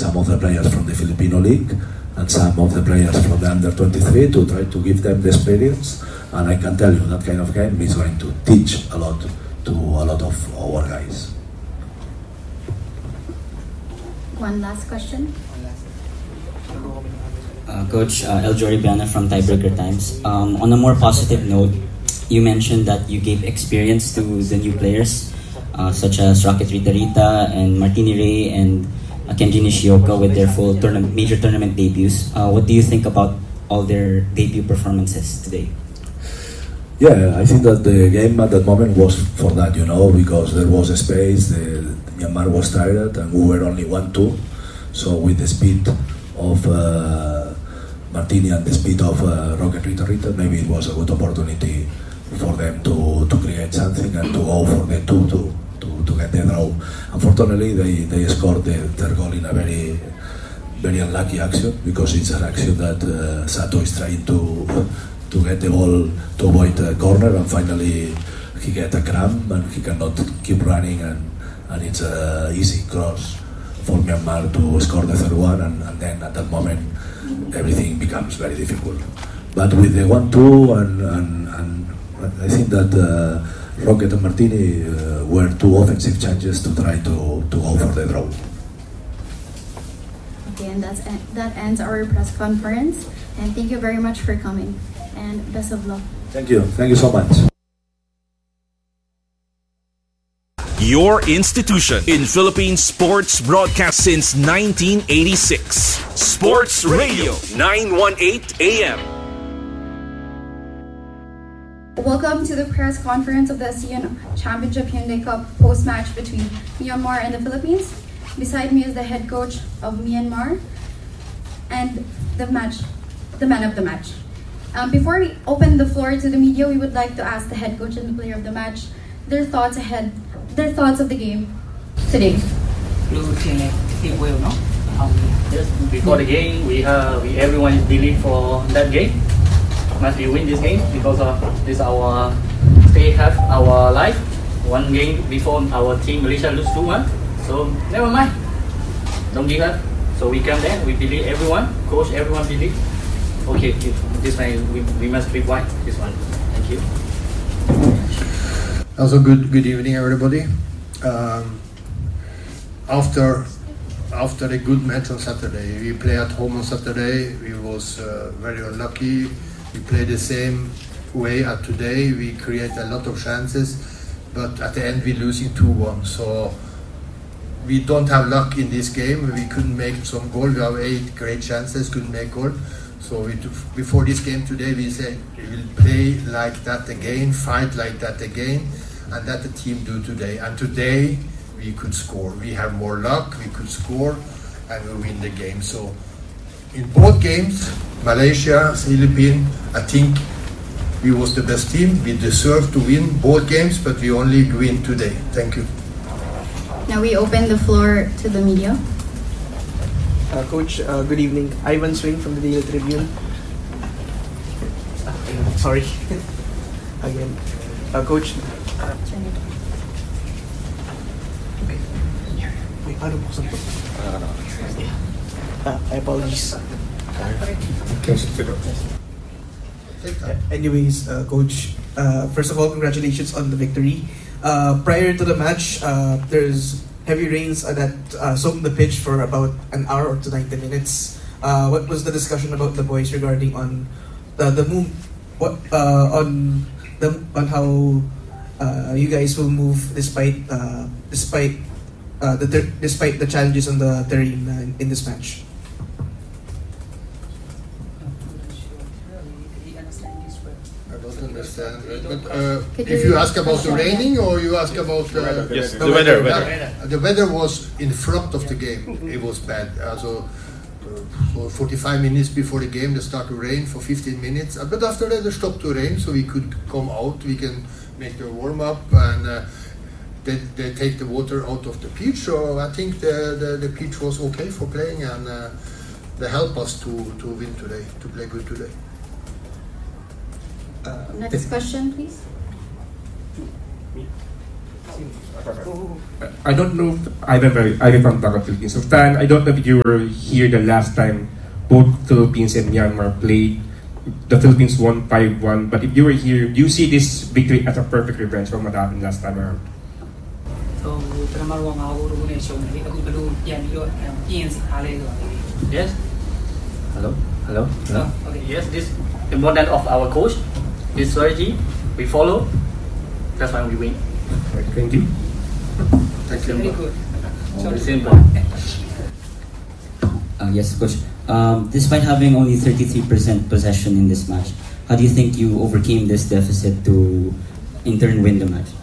some of the players from the Filipino League and some of the players from the under-23 to try to give them the experience. And I can tell you that kind of game is going to teach a lot to a lot of our guys. One last question. Coach Eljory Biana from Tiebreaker Times. On a more positive note, you mentioned that you gave experience to the new players, such as Rocket Rita Rita and Martini Ray and Kenji Nishioka with their full major tournament debuts. What do you think about all their debut performances today? Yeah, I think that the game at that moment was for that, because there was a space, Myanmar was tired and we were only 1-2. So with the speed of Martini and the speed of Rocket Rita Rita, maybe it was a good opportunity for them to create something and to go for the 2-2 to get the draw. Unfortunately, they scored their goal in a very, very unlucky action, because it's an action that Sato is trying to get the ball to avoid a corner, and finally he get a cramp and he cannot keep running, and it's an easy cross for Myanmar to score the third one, and then at that moment everything becomes very difficult. But with the 1-2 and I think that Rocket and Martini were two offensive chances to try to go for the draw. Okay, and that ends our press conference. And thank you very much for coming. And best of luck. Thank you so much. Your institution in Philippine sports broadcast since 1986. Sports Radio 918 AM. Welcome to the press conference of the ASEAN Championship Hyundai Cup post-match between Myanmar and the Philippines. Beside me is the head coach of Myanmar and the man of the match. Before we open the floor to the media, we would like to ask the head coach and the player of the match their thoughts of the game today. Well, no? Yes, before the game, we everyone is believe for that game. Must we win this game because this our stay have our life. One game before our team Malaysia lose 2-1. So never mind. Don't give up. So we come there. We believe everyone, coach, everyone believe. Okay, this time we must be white. This one. Thank you. Also, good evening, everybody. After a good match on Saturday, we play at home on Saturday. We was very unlucky. We play the same way as today. We create a lot of chances, but at the end we losing 2-1. So we don't have luck in this game. We couldn't make some goal. We have 8 great chances, couldn't make goal. So before this game today, we said we will play like that again, fight like that again, and that the team do today. And today we could score. We have more luck. We could score, and we win the game. So in both games, Malaysia, Philippines, I think we was the best team. We deserve to win both games, but we only win today. Thank you. Now we open the floor to the media. Coach, good evening. Ivan Swing from the Daily Tribune. Sorry. Again. Coach. Okay. Wait, paano buksan to? I apologize. Anyways, Coach, first of all, congratulations on the victory. Prior to the match, there's heavy rains that soaked the pitch for about an hour to 90 minutes. What was the discussion about the boys regarding on the move? On how you guys will move despite the challenges on the terrain in this match? Understand. But if you ask about the raining or you ask about the weather. The weather was in front of the game. It was bad. So 45 minutes before the game, they start to rain for 15 minutes. But after that, they stopped to rain, so we could come out. We can make the warm up, and they take the water out of the pitch. So I think the pitch was okay for playing, and they help us to win today, to play good today. Next question, please. I don't know. I'm from Taga Philippines. So Tan, I don't know if you were here the last time both Philippines and Myanmar played. The Philippines won 5-1. But if you were here, do you see this victory as a perfect revenge from what happened last time around? So, Yes. Hello? Hello? Hello? Okay. Yes, this important of our coach. This strategy we follow. That's why we win. Right, thank you. That's very simple. good. Very simple. Yes, Coach. Despite having only 33% possession in this match, how do you think you overcame this deficit to in turn win the match?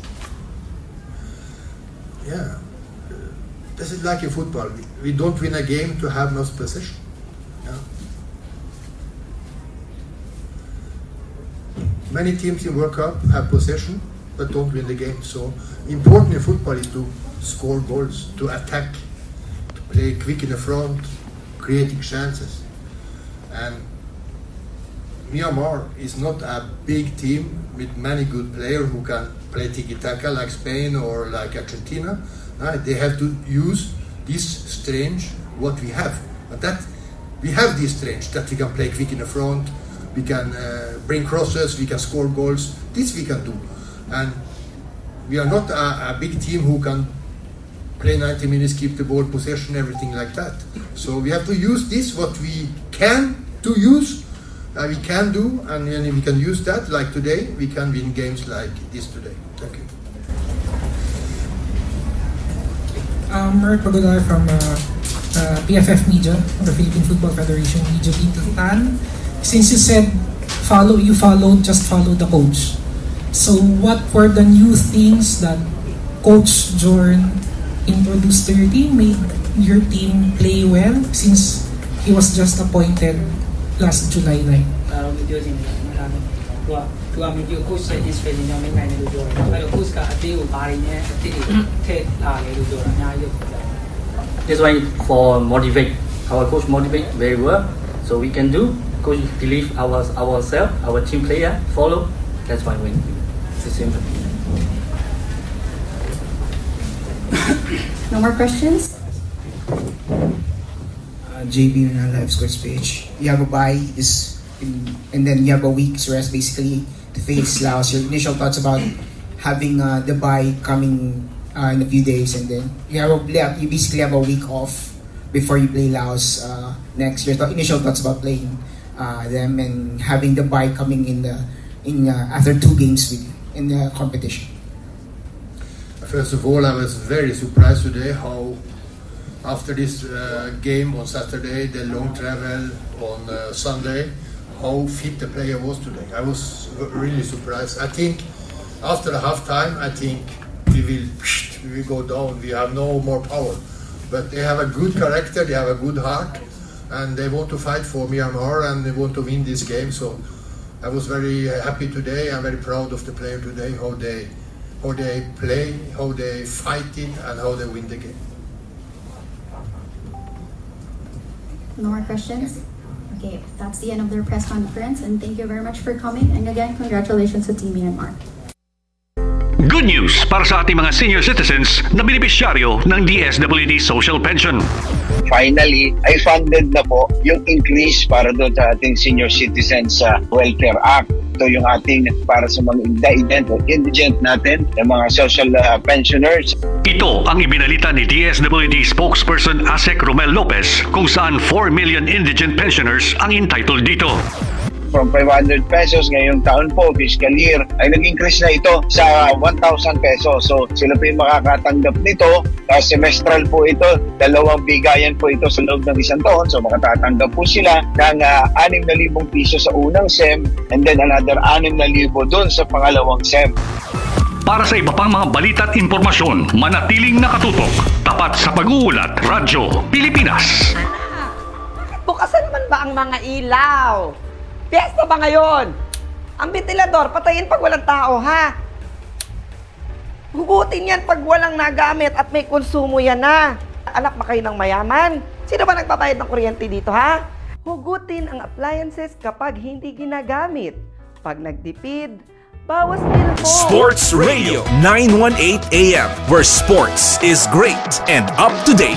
Yeah, this is like a football. We don't win a game to have no possession. Yeah. Many teams in World Cup have possession but don't win the game. So important in football is to score goals, to attack, to play quick in the front, creating chances. And Myanmar is not a big team with many good players who can play tiki-taka like Spain or like Argentina. They have to use this strength what we have. But that we have this strength that we can play quick in the front, we can bring crosses, we can score goals. This we can do. And we are not a big team who can play 90 minutes, keep the ball, possession, everything like that. So we have to use this, what we can to use, we can do, and when we can use that, like today, we can win games like this today. Thank you. Mert Pagolar from PFF Media, the Philippine Football Federation Media Team. Tan, since you said you just follow the coach. So what were the new things that Coach Jorn introduced to your team, made your team play well since he was just appointed last July 9? Coach said this really namin na niludor. Pero coach ka ati ubari niya ati tet niludor niya yun. This why for motivate our coach motivate very well, so we can do. Coach believe ourselves, our team player follow. That's why we win. It's simple. No more questions? JB on our live scores page. You have a bye and then you have a week's rest basically to face Laos. Your initial thoughts about having the bye coming in a few days, and then you basically have a week off before you play Laos next. Your initial thoughts about playing them and having the bye coming in after 2 games in the competition. First of all, I was very surprised today how after this game on Saturday, the long travel on Sunday, how fit the player was today. I was really surprised. I think after the half time, I think we will go down. We have no more power. But they have a good character, they have a good heart, and they want to fight for Myanmar and they want to win this game. So I was very happy today. I'm very proud of the player today, how they play, how they fight it, and how they win the game. No more questions? Okay, that's the end of their press conference, and thank you very much for coming. And again, congratulations to Team Myanmar. Good news para sa ating mga senior citizens na benepisyaryo ng DSWD Social Pension. Finally, ay funded na po yung increase para doon sa ating Senior Citizens Welfare Act. Ito yung ating para sa mga indigent natin, yung mga social pensioners. Ito ang ibinalita ni DSWD spokesperson Asek Romel Lopez kung saan 4 million indigent pensioners ang entitled dito. From 500 pesos ngayong taon po, fiscal year, ay nag-increase na ito sa 1,000 pesos. So sila po yung makakatanggap nito. Semestral po ito, 2 bigayan po ito sa loob ng 1 taon. So makatatanggap po sila ng 6,000 piso sa unang SEM and then another 6,000 doon sa pangalawang SEM. Para sa iba pang mga balita at impormasyon, manatiling nakatutok. Tapat sa pag-uulat, Radyo Pilipinas. Bukasan naman ba ang mga ilaw? Piyesta ba ngayon? Ang ventilador, patayin pag walang tao, ha? Hugutin yan pag walang nagamit at may konsumo yan na. Anak ba kayo ng mayaman? Sino ba nagbabayad ng kuryente dito, ha? Hugutin ang appliances kapag hindi ginagamit. Pag nagtipid, Bawas Milfo. Sports Radio 918 AM, where sports is great and up to date.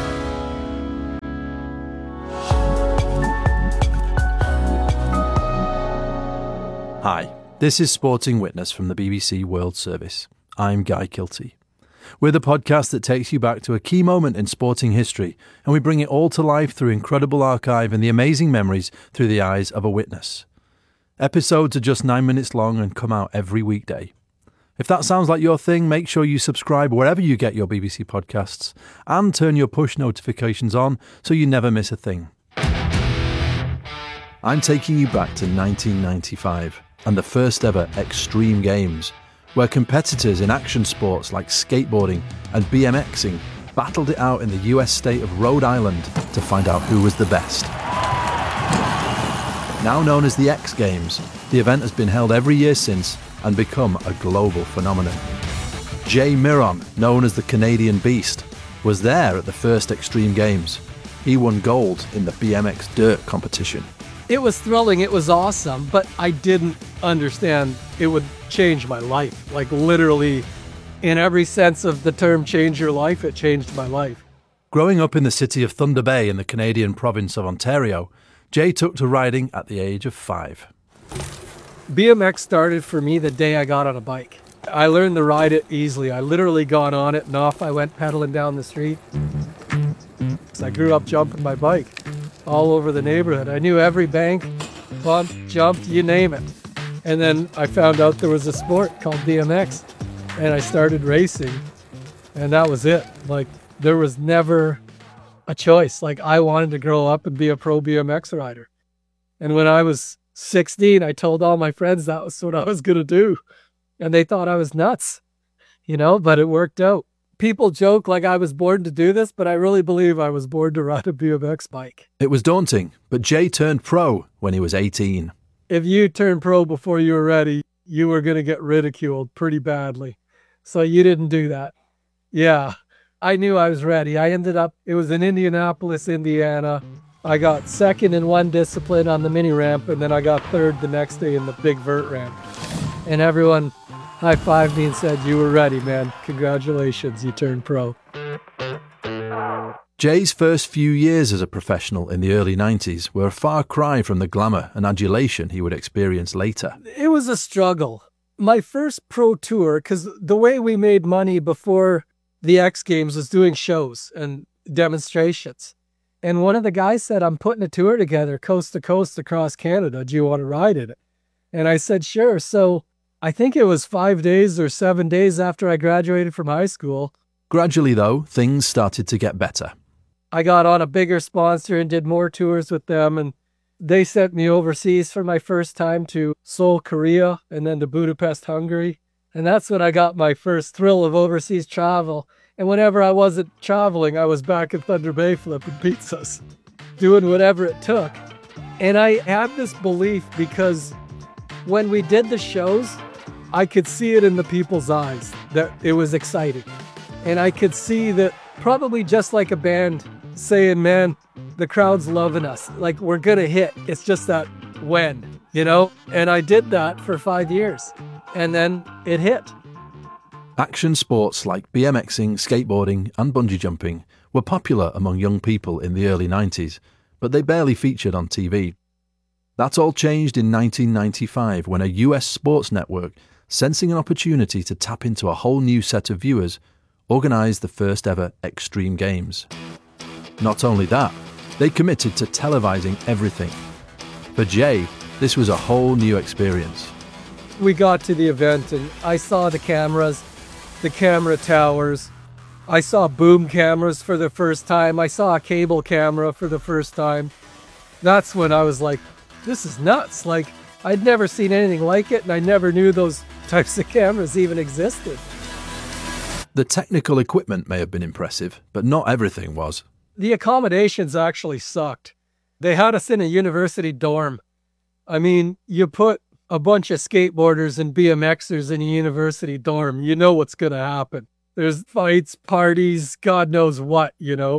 Hi, this is Sporting Witness from the BBC World Service. I'm Guy Kilty. We're the podcast that takes you back to a key moment in sporting history, and we bring it all to life through incredible archive and the amazing memories through the eyes of a witness. Episodes are just 9 minutes long and come out every weekday. If that sounds like your thing, make sure you subscribe wherever you get your BBC podcasts and turn your push notifications on so you never miss a thing. I'm taking you back to 1995 and the first ever Extreme Games, where competitors in action sports like skateboarding and BMXing battled it out in the US state of Rhode Island to find out who was the best. Now known as the X Games, the event has been held every year since and become a global phenomenon. Jay Miron, known as the Canadian Beast, was there at the first Extreme Games. He won gold in the BMX dirt competition. It was thrilling, it was awesome, but I didn't understand it would change my life. Like literally, in every sense of the term change your life, it changed my life. Growing up in the city of Thunder Bay in the Canadian province of Ontario, Jay took to riding at the age of 5. BMX started for me the day I got on a bike. I learned to ride it easily. I literally got on it and off I went pedaling down the street. I grew up jumping my bike all over the neighborhood. I knew every bank, bump, jumped, you name it. And then I found out there was a sport called BMX and I started racing and that was it. Like there was never a choice. Like I wanted to grow up and be a pro BMX rider. And when I was 16, I told all my friends that was what I was going to do. And they thought I was nuts, but it worked out. People joke like I was born to do this, but I really believe I was born to ride a BMX bike. It was daunting, but Jay turned pro when he was 18. If you turned pro before you were ready, you were going to get ridiculed pretty badly. So you didn't do that. Yeah, I knew I was ready. It was in Indianapolis, Indiana. I got second in one discipline on the mini ramp, and then I got third the next day in the big vert ramp. And everyone high-fived me and said, "You were ready, man. Congratulations, you turned pro." Jay's first few years as a professional in the early 90s were a far cry from the glamour and adulation he would experience later. It was a struggle. My first pro tour, because the way we made money before the X Games was doing shows and demonstrations. And one of the guys said, "I'm putting a tour together coast to coast across Canada. Do you want to ride in it?" And I said, "Sure." So I think it was 5 days or 7 days after I graduated from high school. Gradually, though, things started to get better. I got on a bigger sponsor and did more tours with them. And they sent me overseas for my first time to Seoul, Korea, and then to Budapest, Hungary. And that's when I got my first thrill of overseas travel. And whenever I wasn't traveling, I was back in Thunder Bay flipping pizzas, doing whatever it took. And I had this belief because when we did the shows, I could see it in the people's eyes that it was exciting. And I could see that probably just like a band saying, "Man, the crowd's loving us. Like we're going to hit. It's just that when, And I did that for 5 years. And then it hit. Action sports like BMXing, skateboarding and bungee jumping were popular among young people in the early 90s, but they barely featured on TV. That all changed in 1995 when a US sports network, sensing an opportunity to tap into a whole new set of viewers, organised the first ever Extreme Games. Not only that, they committed to televising everything. For Jay, this was a whole new experience. We got to the event and I saw the cameras, the camera towers. I saw boom cameras for the first time. I saw a cable camera for the first time. That's when I was like, this is nuts. Like, I'd never seen anything like it, and I never knew those types of cameras even existed. The technical equipment may have been impressive, but not everything was. The accommodations actually sucked. They had us in a university dorm. I mean, you put a bunch of skateboarders and BMXers in a university dorm, you know what's going to happen. There's fights, parties, God knows what,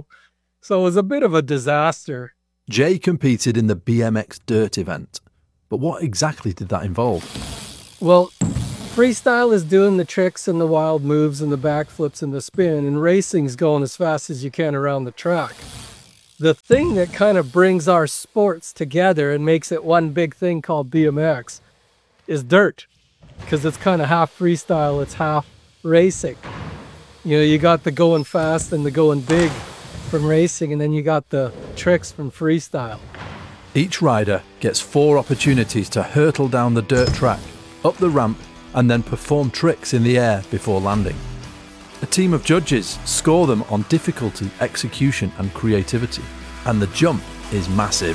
So it was a bit of a disaster. Jay competed in the BMX dirt event. But what exactly did that involve? Well, Freestyle is doing the tricks and the wild moves and the backflips and the spin, and racing's going as fast as you can around the track. The thing that kind of brings our sports together and makes it one big thing called BMX is dirt, because it's kind of half freestyle, it's half racing. You know, you got the going fast and the going big from racing, and then you got the tricks from freestyle. Each rider gets 4 opportunities to hurtle down the dirt track, up the ramp, and then perform tricks in the air before landing. A team of judges score them on difficulty, execution, and creativity, and the jump is massive.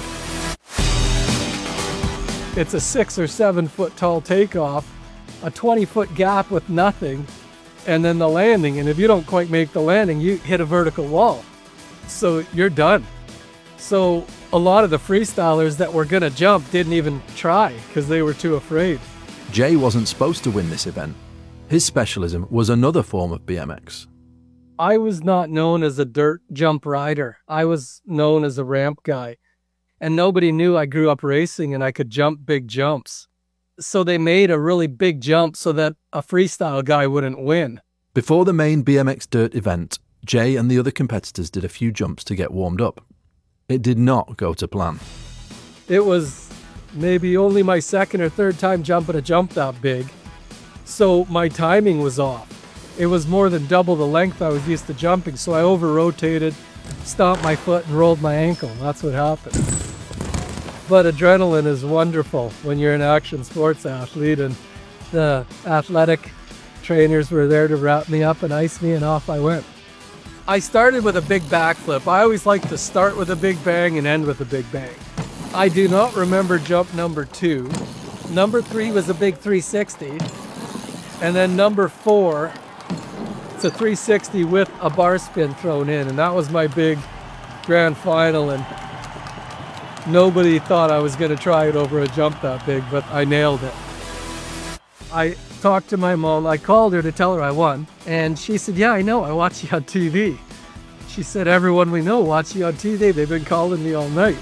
It's a 6 or 7 foot tall takeoff, a 20-foot gap with nothing, and then the landing. And if you don't quite make the landing, you hit a vertical wall. So you're done. So a lot of the freestylers that were gonna jump didn't even try because they were too afraid. Jay wasn't supposed to win this event. His specialism was another form of BMX. I was not known as a dirt jump rider. I was known as a ramp guy. And nobody knew I grew up racing and I could jump big jumps. So they made a really big jump so that a freestyle guy wouldn't win. Before the main BMX dirt event, Jay and the other competitors did a few jumps to get warmed up. It did not go to plan. It was maybe only my second or third time jumping a jump that big. So my timing was off. It was more than double the length I was used to jumping, so I over-rotated, stomped my foot, and rolled my ankle. That's what happened. But adrenaline is wonderful when you're an action sports athlete, and the athletic trainers were there to wrap me up and ice me, and off I went. I started with a big backflip. I always like to start with a big bang and end with a big bang. I do not remember jump number 2. Number 3 was a big 360. And then number 4, it's a 360 with a bar spin thrown in. And that was my big grand final. And nobody thought I was going to try it over a jump that big, but I nailed it. I talked to my mom. I called her to tell her I won. And she said, yeah, I know. I watch you on TV. She said, everyone we know watch you on TV. They've been calling me all night.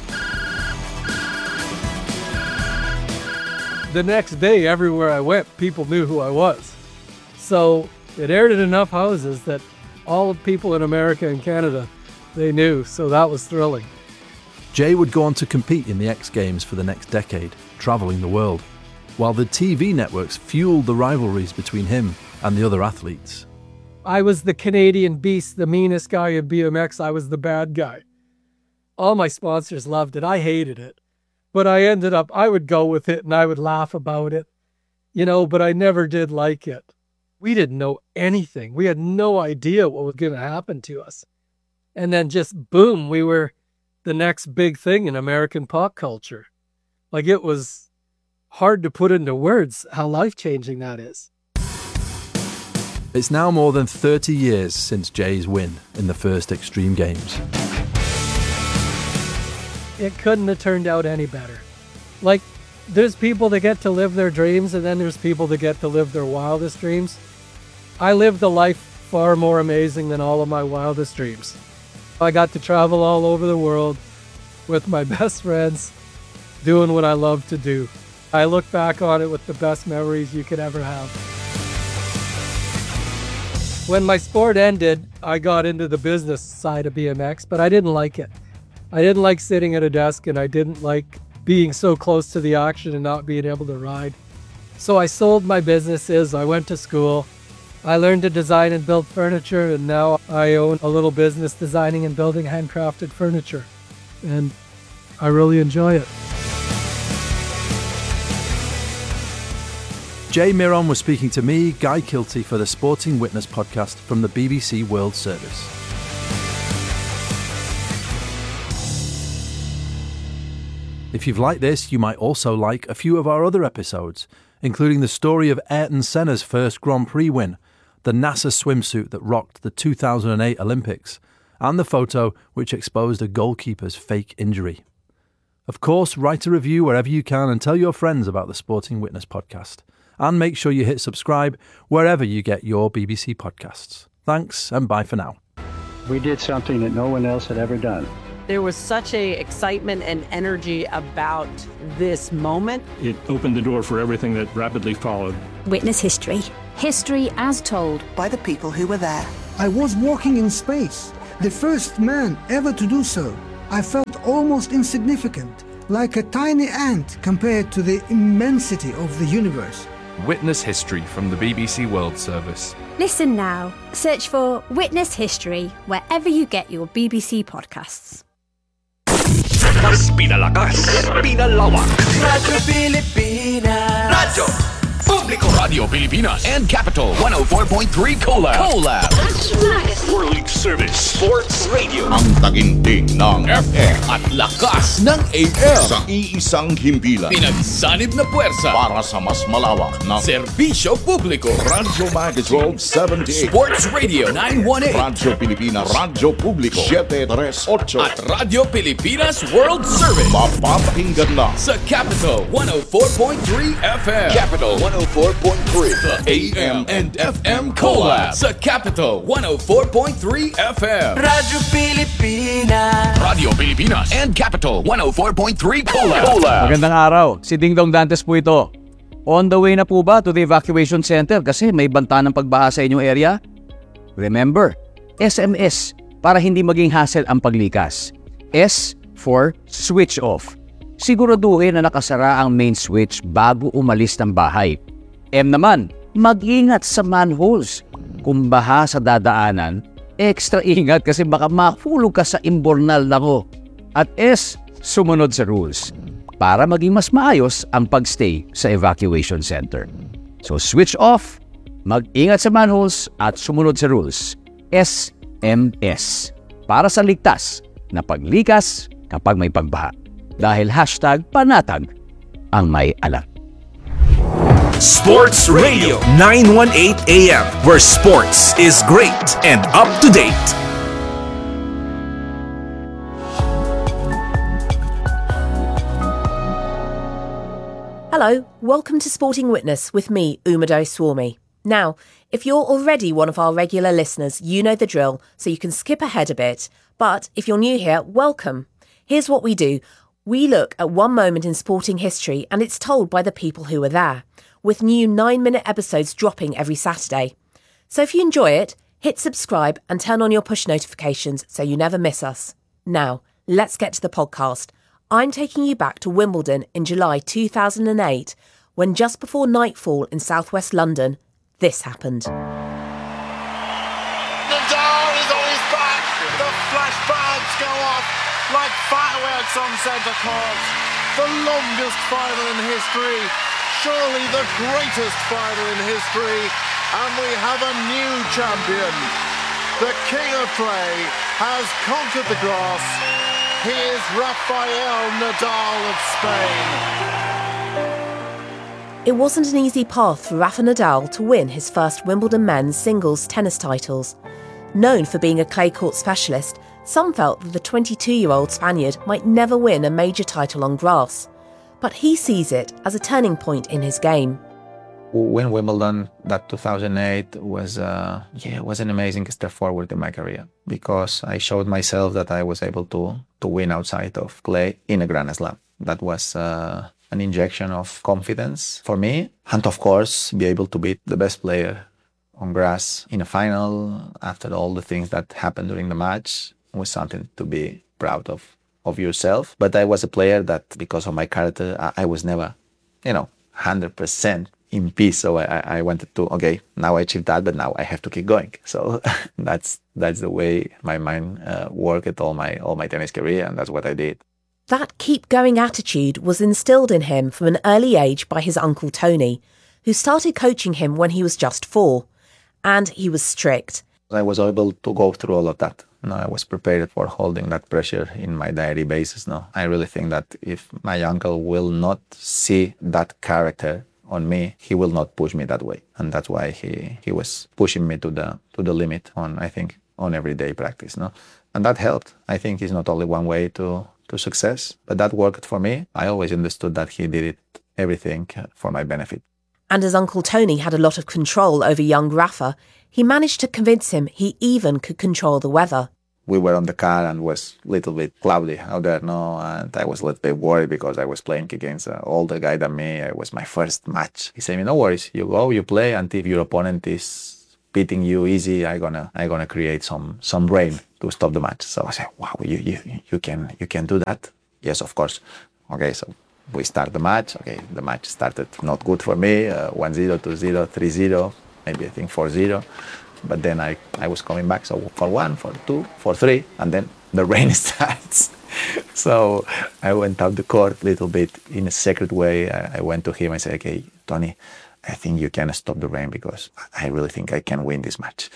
The next day, everywhere I went, people knew who I was. So it aired in enough houses that all the people in America and Canada, they knew. So that was thrilling. Jay would go on to compete in the X Games for the next decade, travelling the world, while the TV networks fueled the rivalries between him and the other athletes. I was the Canadian beast, the meanest guy in BMX. I was the bad guy. All my sponsors loved it. I hated it. But I would go with it and I would laugh about it, you know, but I never did like it. We didn't know anything. We had no idea what was going to happen to us. And then just boom, we were the next big thing in American pop culture. Like, it was hard to put into words how life-changing that is. It's now more than 30 years since Jay's win in the first Extreme Games. It couldn't have turned out any better. Like, there's people that get to live their dreams, and then there's people that get to live their wildest dreams. I lived a life far more amazing than all of my wildest dreams. I got to travel all over the world with my best friends, doing what I love to do. I look back on it with the best memories you could ever have. When my sport ended, I got into the business side of BMX, but I didn't like it. I didn't like sitting at a desk, and I didn't like being so close to the action and not being able to ride. So I sold my businesses, I went to school, I learned to design and build furniture, and now I own a little business designing and building handcrafted furniture. And I really enjoy it. Jay Miron was speaking to me, Guy Kilty, for the Sporting Witness podcast from the BBC World Service. If you've liked this, you might also like a few of our other episodes, including the story of Ayrton Senna's first Grand Prix win, the NASA swimsuit that rocked the 2008 Olympics, and the photo which exposed a goalkeeper's fake injury. Of course, write a review wherever you can and tell your friends about the Sporting Witness podcast. And make sure you hit subscribe wherever you get your BBC podcasts. Thanks, and bye for now. We did something that no one else had ever done. There was such a excitement and energy about this moment. It opened the door for everything that rapidly followed. Witness history. History as told by the people who were there. I was walking in space, the first man ever to do so. I felt almost insignificant, like a tiny ant compared to the immensity of the universe. Witness history from the BBC World Service. Listen now. Search for Witness History wherever you get your BBC podcasts. Mas pinalakas, pinalawak. Radyo Pilipinas. Radyo Publiko. Radio Pilipinas and Capital 104.3 Collab. World Service Sports Radio. Ang taginting ng FM at lakas ng AM. Sa iisang himpilan. Pinagsanib na puwersa para sa mas malawak na serbisyo publiko. Radyo Magazine 78. Sports Radio 918. Radyo Pilipinas. Radyo Publiko 738. At Radio Pilipinas World Service. Mapapakinggan na sa Capital 104.3 FM. Capital 104.3. The AM and FM Collab sa Capital 104.3 FM. Radyo Pilipinas. Radio Pilipinas and Capital 104.3 Collab. Magandang araw. Si Ding Dong Dantes po ito. On the way na po ba to the evacuation center kasi may banta ng pagbaha sa inyong area? Remember, SMS para hindi maging hassle ang paglikas. S for switch off. Siguraduhin na nakasara ang main switch bago umalis ng bahay. M naman, mag-ingat sa manholes. Kung baha sa dadaanan, extra ingat kasi baka mahulog ka sa imbornal nako. At S, sumunod sa rules para maging mas maayos ang pagstay sa evacuation center. So switch off, mag-ingat sa manholes at sumunod sa rules. SMS para sa ligtas na paglikas kapag may pagbaha. Dahil #panatag ang may alam. Sports Radio 918 AM, where sports is great and up to date. Hello, welcome to Sporting Witness with me, Umado Swami. Now, if you're already one of our regular listeners, you know the drill, so you can skip ahead a bit. But if you're new here, welcome. Here's what we do. We look at one moment in sporting history and it's told by the people who were there, with new 9-minute episodes dropping every Saturday. So if you enjoy it, hit subscribe and turn on your push notifications so you never miss us. Now, let's get to the podcast. I'm taking you back to Wimbledon in July 2008, when just before nightfall in southwest London, this happened. Nadal is on his back. The flashbangs go off like fireworks on centre court. The longest final in history. Surely the greatest final in history. And we have a new champion. The king of clay has conquered the grass. He is Rafael Nadal of Spain. It wasn't an easy path for Rafa Nadal to win his first Wimbledon men's singles tennis titles. Known for being a clay court specialist, some felt that the 22-year-old Spaniard might never win a major title on grass. But he sees it as a turning point in his game. Win Wimbledon, that 2008 was an amazing step forward in my career, because I showed myself that I was able to win outside of clay in a Grand Slam. That was an injection of confidence for me, and of course be able to beat the best player on grass in a final after all the things that happened during the match was something to be proud of yourself. But I was a player that, because of my character, I was never 100% in peace. So I wanted to, okay, now I achieved that, but now I have to keep going. So that's the way my mind worked all my tennis career, and that's what I did. That keep-going attitude was instilled in him from an early age by his uncle Tony, who started coaching him when he was just 4. And he was strict. I was able to go through all of that. I was prepared for holding that pressure in my daily basis. I really think that if my uncle will not see that character on me, he will not push me that way. And that's why he was pushing me to the limit on everyday practice. And that helped. I think it's not only one way to success, but that worked for me. I always understood that he did everything for my benefit. And as Uncle Tony had a lot of control over young Rafa, he managed to convince him he even could control the weather. we were on the car and was a little bit cloudy out there, no? And I was a little bit worried because I was playing against an older guy than me. It was my first match. He said, no worries, you go, you play, and if your opponent is beating you easy, I gonna create some rain to stop the match. So I said, wow, you can do that? Yes, of course. Okay, so we start the match. Okay, the match started not good for me, 1-0, 2-0, 3-0, maybe I think 4-0. But then I was coming back, so for 1, for 2, for 3, and then the rain starts. So I went out the court a little bit in a secret way. I went to him, I said, okay, Tony, I think you can stop the rain because I really think I can win this match.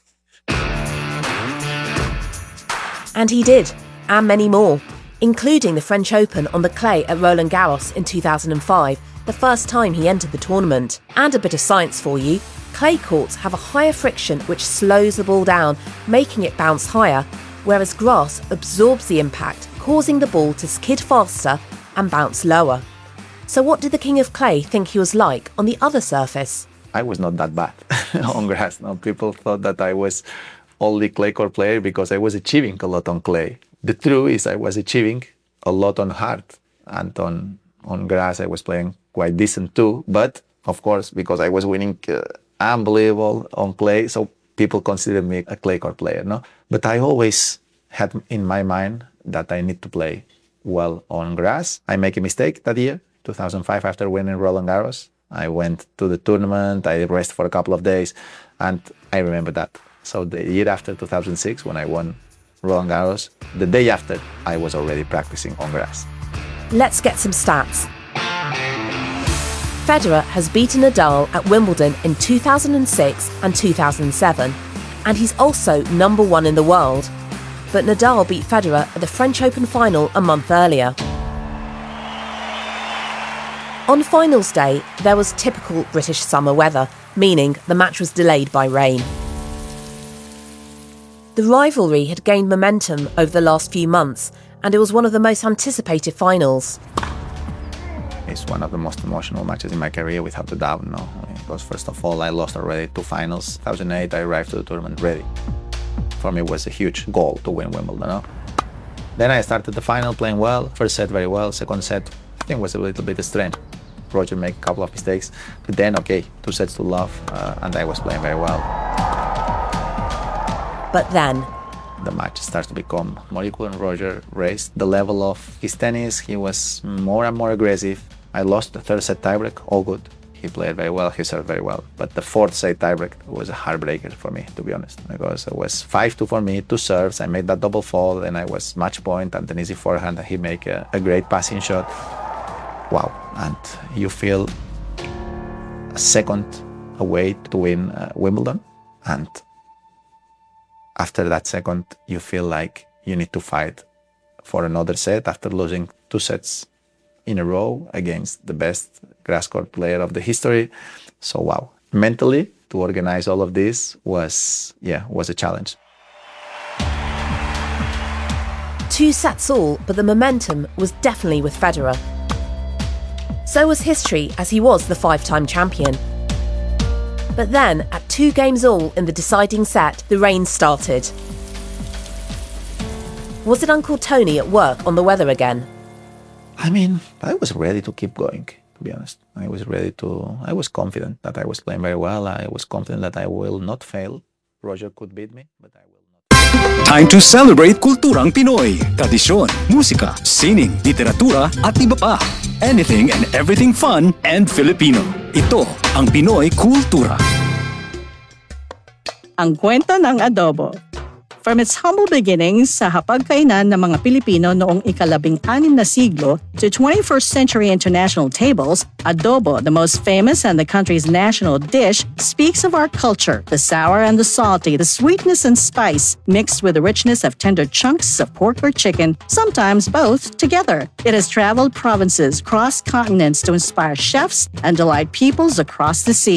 And he did, and many more, including the French Open on the clay at Roland Garros in 2005, the first time he entered the tournament. And a bit of science for you. Clay courts have a higher friction which slows the ball down, making it bounce higher, whereas grass absorbs the impact, causing the ball to skid faster and bounce lower. So what did the king of clay think he was like on the other surface? I was not that bad on grass. No, people thought that I was only clay court player because I was achieving a lot on clay. The truth is I was achieving a lot on hard, and on grass I was playing quite decent too, but of course because I was winning unbelievable on clay, so people consider me a clay court player, no? But I always had in my mind that I need to play well on grass. I make a mistake that year, 2005, after winning Roland Garros. I went to the tournament, I rested for a couple of days, and I remember that. So the year after, 2006, when I won Roland Garros, the day after, I was already practicing on grass. Let's get some stats. Federer has beaten Nadal at Wimbledon in 2006 and 2007, and he's also number 1 in the world. But Nadal beat Federer at the French Open final a month earlier. On finals day, there was typical British summer weather, meaning the match was delayed by rain. The rivalry had gained momentum over the last few months, and it was one of the most anticipated finals. It's one of the most emotional matches in my career, without a doubt, no? Because first of all, I lost already 2 finals. 2008, I arrived to the tournament ready. For me, it was a huge goal to win Wimbledon, no? Then I started the final playing well. First set very well. Second set, I think was a little bit strange. Roger made a couple of mistakes. But then, okay, 2 sets to love, and I was playing very well. But then the match starts to become more equal, and Roger raised the level of his tennis. He was more and more aggressive. I lost the 3rd set tiebreak, all good. He played very well, he served very well. But the 4th set tiebreak was a heartbreaker for me, to be honest, because it was 5-2 for me, 2 serves. I made that double fault, and I was match point, and an easy forehand, and he made a great passing shot. Wow, and you feel a second away to win Wimbledon, and after that second, you feel like you need to fight for another set after losing 2 sets in a row against the best grass court player of the history. So wow, mentally to organize all of this was a challenge. 2 sets all, but the momentum was definitely with Federer. So was history, as he was the 5-time champion. But then, at 2 games all in the deciding set, the rain started. Was it Uncle Tony at work on the weather again? I mean, I was ready to keep going, to be honest. I was confident that I was playing very well. I was confident that I will not fail. Roger could beat me, but I will not. Time to celebrate kulturang Pinoy. Tradisyon, musika, sining, literatura, at iba pa. Anything and everything fun and Filipino. Ito ang Pinoy Kultura. Ang kwento ng adobo. From its humble beginnings sa hapagkainan ng mga Pilipino noong ika-16 na siglo to 21st century international tables, adobo, the most famous and the country's national dish, speaks of our culture, the sour and the salty, the sweetness and spice, mixed with the richness of tender chunks of pork or chicken, sometimes both together. It has traveled provinces, crossed continents to inspire chefs and delight peoples across the seas.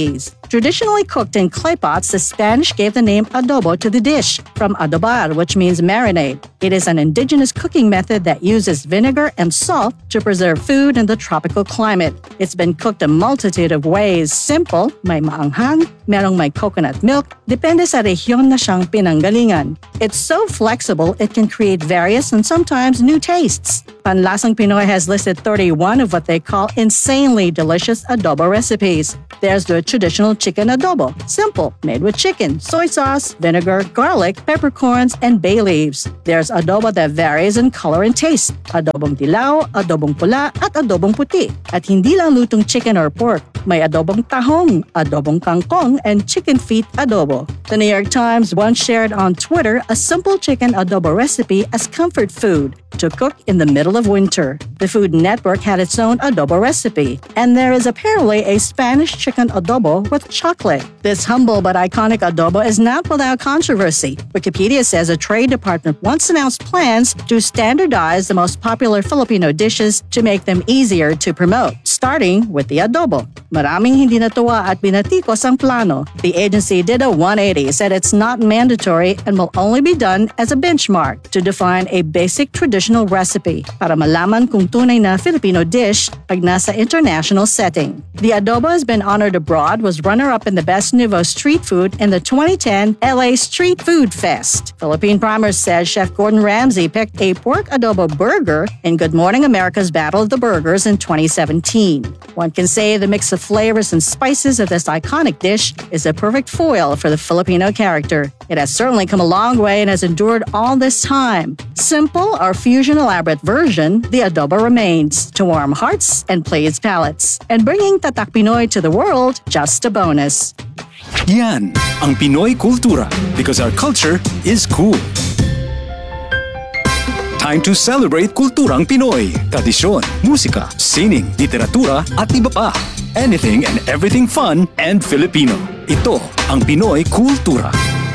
Traditionally cooked in clay pots, the Spanish gave the name adobo to the dish, from adobar, which means marinade. It is an indigenous cooking method that uses vinegar and salt to preserve food in the tropical climate. It's been cooked a multitude of ways. Simple, may maanghang, merong may coconut milk, depende sa rehiyon na siyang pinanggalingan. It's so flexible, it can create various and sometimes new tastes. Panlasang Pinoy has listed 31 of what they call insanely delicious adobo recipes. There's the traditional chicken adobo, simple, made with chicken, soy sauce, vinegar, garlic, peppercorns, and bay leaves. There's adobo that varies in color and taste, adobong dilaw, adobong pula, at adobong puti. At hindi lang lutong chicken or pork, may adobong tahong, adobong kangkong, and chicken feet adobo. The New York Times once shared on Twitter a simple chicken adobo recipe as comfort food to cook in the middle of winter. The Food Network had its own adobo recipe, and there is apparently a Spanish chicken adobo with chocolate. This humble but iconic adobo is not without controversy. Wikipedia says a trade department once announced plans to standardize the most popular Filipino dishes to make them easier to promote, starting with the adobo. Maraming hindi natuwa at binatikos ang plano. The agency did a 180, said it's not mandatory and will only be done as a benchmark to define a basic traditional recipe para malaman kung tunay na Filipino dish pag nasa international setting. The adobo has been honored abroad, was runner-up in the Best Nouveau Street Food in the 2010 LA Street Food Fest. Philippine Primers says Chef Gordon Ramsay picked a pork adobo burger in Good Morning America's Battle of the Burgers in 2017. One can say the mix of flavors and spices of this iconic dish is a perfect foil for the Filipino character. It has certainly come a long way and has endured all this time. Simple or fusion elaborate version, the adobo remains to warm hearts and please palates. And bringing Tatak Pinoy to the world, just a bonus. Yan ang Pinoy Kultura, because our culture is cool. Time to celebrate kulturang Pinoy. Tradisyon, musika, sining, literatura at iba pa. Anything and everything fun and Filipino. Ito ang Pinoy Kultura.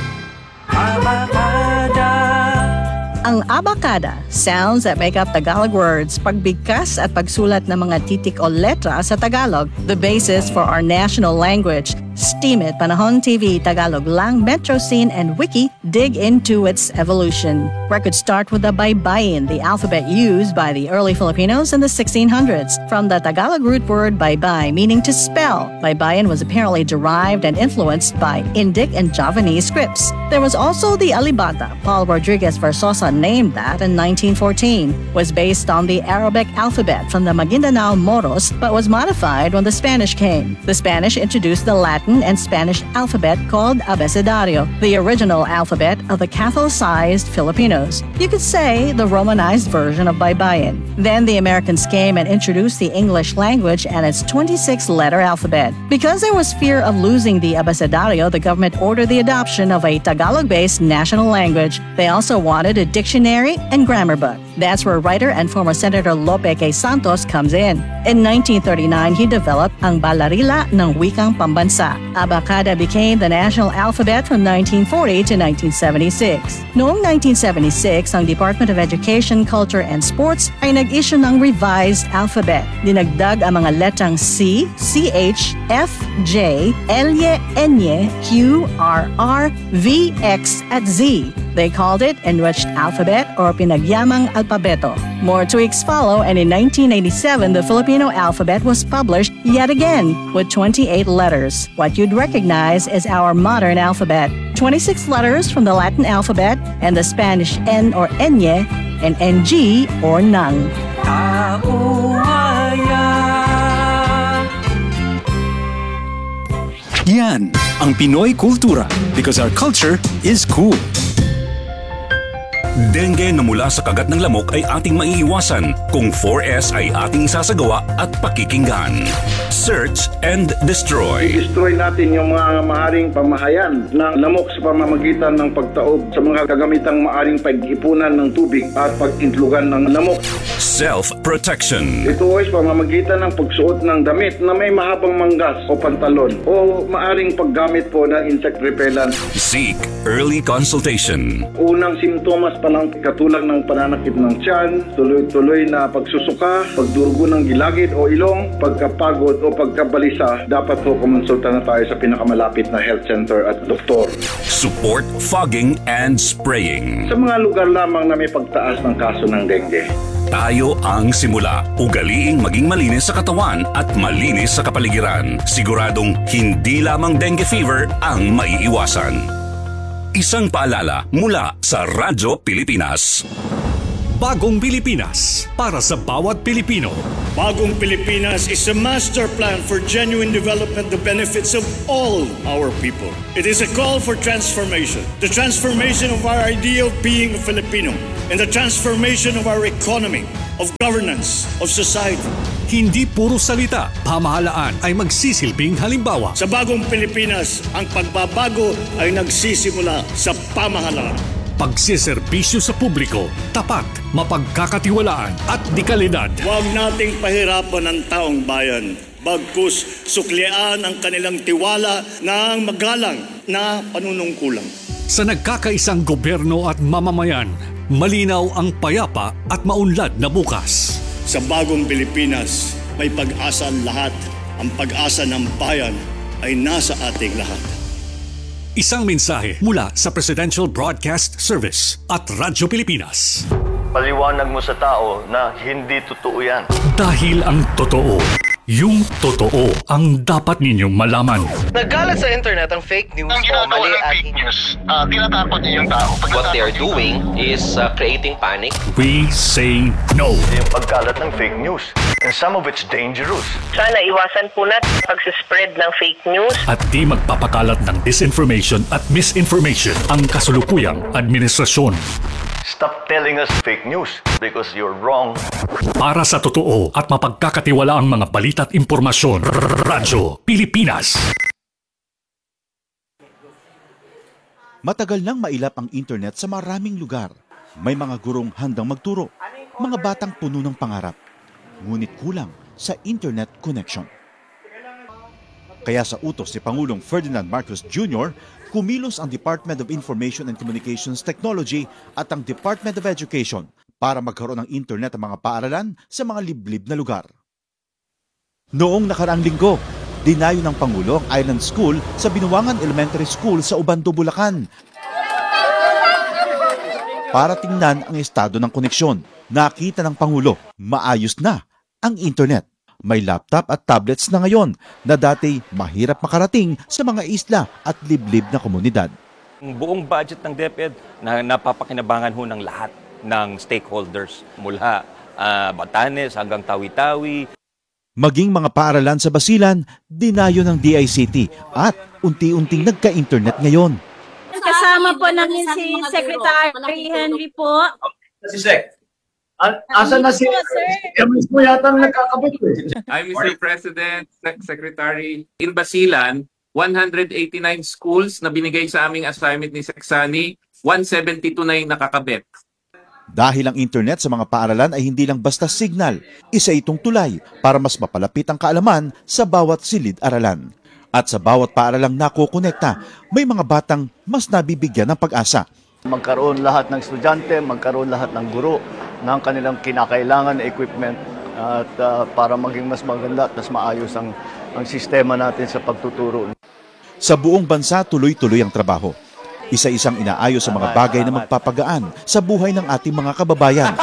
Ang abacada, sounds that make up Tagalog words, pagbigkas at pagsulat ng mga titik o letra sa Tagalog, the basis for our national language. Steam It, Panahon TV, Tagalog Lang, Metro Scene, and Wiki dig into its evolution. Records start with the baybayin, the alphabet used by the early Filipinos in the 1600s. From the Tagalog root word baybay, meaning to spell, baybayin was apparently derived and influenced by Indic and Javanese scripts. There was also the alibata. Paul Rodriguez Versosa named that in 1914. Was based on the Arabic alphabet from the Maguindanao Moros, but was modified when the Spanish came. The Spanish introduced the Latin and Spanish alphabet called abecedario, the original alphabet of the Catholicized Filipinos. You could say the Romanized version of baybayin. Then the Americans came and introduced the English language and its 26-letter alphabet. Because there was fear of losing the abecedario, the government ordered the adoption of a Tagalog-based national language. They also wanted a dictionary and grammar book. That's where writer and former Senator Lope K. Santos comes in. In 1939, he developed ang Balarila ng Wikang Pambansa. Abacada became the national alphabet from 1940 to 1976. Noong 1976, ang Department of Education, Culture and Sports ay nag-issue ng revised alphabet. Dinagdag ang mga letrang C, CH, F, J, L-Y, N-Y, Q, R, R, V, X, at Z. They called it Enriched Alphabet or Pinagyamang Alpabeto. More tweaks follow, and in 1987, the Filipino alphabet was published yet again with 28 letters. What you'd recognize is our modern alphabet. 26 letters from the Latin alphabet and the Spanish N or Enye and NG or Nang. Yan ang Pinoy Kultura, because our culture is cool. Dengue na mula sa kagat ng lamok ay ating maiiwasan kung 4S ay ating isasagawa at pakikinggan. Search and destroy. Destroy natin yung mga maaring pamahayan ng lamok sa pamamagitan ng pagtaob sa mga kagamitang maaring pag-ipunan ng tubig at pag-intlugan ng lamok. Self-protection. Ito ay pamamagitan ng pagsuot ng damit na may mahabang manggas o pantalon o maaring paggamit po ng insect repellent. Seek early consultation. Unang simptomas pansamantalang katulad ng pananakit ng tiyan, tuloy-tuloy na pagsusuka, pagdurugo ng gilagid o ilong, pagkapagod o pagkabalisa, dapat po kumonsulta na tayo sa pinakamalapit na health center at doktor. Support fogging and spraying. Sa mga lugar lamang na may pagtaas ng kaso ng dengue. Tayo ang simula. Ugaliing maging malinis sa katawan at malinis sa kapaligiran. Siguradong hindi lamang dengue fever ang maiiwasan. Isang paalala mula sa Radyo Pilipinas. Bagong Pilipinas para sa bawat Pilipino. Bagong Pilipinas is a master plan for genuine development, the benefits of all our people. It is a call for transformation. The transformation of our idea of being a Filipino and the transformation of our economy, of governance, of society. Hindi puro salita, pamahalaan ay magsisilbing halimbawa. Sa Bagong Pilipinas, ang pagbabago ay nagsisimula sa pamahalaan. Pagsiservisyo sa publiko, tapat, mapagkakatiwalaan at dekalidad. Huwag nating pahirapan ang taong bayan. Bagkus suklian ang kanilang tiwala ng magalang na panunungkulan. Sa nagkakaisang gobyerno at mamamayan, malinaw ang payapa at maunlad na bukas. Sa Bagong Pilipinas, may pag-asa ang lahat. Ang pag-asa ng bayan ay nasa ating lahat. Isang mensahe mula sa Presidential Broadcast Service at Radyo Pilipinas. Paliwanag mo sa tao na hindi totoo yan. Dahil ang totoo, yung totoo ang dapat ninyong malaman. Nagkalat sa internet ang fake news o mali at fake news. Tinatakot niyo yung tao. What they are doing is creating panic. We say no. Yung pagkalat ng fake news. And some of it's dangerous. Sana iwasan po natin pag-spread ng fake news. At di magpapakalat ng disinformation at misinformation ang kasulukuyang administrasyon. Stop telling us fake news because you're wrong. Para sa totoo at mapagkakatiwalaang mga balita at impormasyon, Radyo Pilipinas. Matagal nang mailap ang internet sa maraming lugar. May mga gurong handang magturo, mga batang puno ng pangarap. Ngunit kulang sa internet connection. Kaya sa utos si Pangulong Ferdinand Marcos Jr., kumilos ang Department of Information and Communications Technology at ang Department of Education para magkaroon ng internet ang mga paaralan sa mga liblib na lugar. Noong nakaraang linggo, dinayo ng Pangulo ang Island School sa Binuangan Elementary School sa Ubando, Bulacan para tingnan ang estado ng koneksyon. Nakita ng Pangulo, maayos na ang internet. May laptop at tablets na ngayon na dati mahirap makarating sa mga isla at liblib na komunidad. Ang buong budget ng DepEd na napapakinabangan ho ng lahat ng stakeholders mula Batanes hanggang Tawi-Tawi. Maging mga paaralan sa Basilan, dinayo ng DICT at unti-unting nagka-internet ngayon. Kasama po namin si Secretary Henry po. Si Sec. Asan na si Emis mo yata nagkakabit eh. I'm Mr. President, Secretary. In Basilan, 189 schools na binigay sa aming assignment ni Seksani, 172 na yung nakakabit. Dahil ang internet sa mga paaralan ay hindi lang basta signal, isa itong tulay para mas mapalapit ang kaalaman sa bawat silid-aralan. At sa bawat paaralang nakokonekta, may mga batang mas nabibigyan ng pag-asa. Magkaroon lahat ng estudyante, magkaroon lahat ng guro ng kanilang kinakailangan na equipment at para maging mas maganda at mas maayos ang sistema natin sa pagtuturo. Sa buong bansa, tuloy-tuloy ang trabaho. Isa-isang inaayos sa mga bagay na magpapagaan sa buhay ng ating mga kababayan.